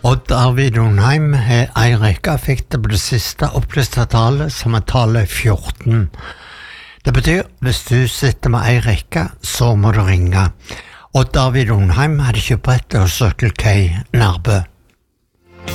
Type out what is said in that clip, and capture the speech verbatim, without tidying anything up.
Odd Arvid Undheim har ei rekke effekter på det siste opplyste tallet, som er tallet fjorten. Det betyr, hvis du sitter med ei rekke, så må du ringe. Odd Arvid Undheim hadde kjøpt brett og Circle K Nærbø.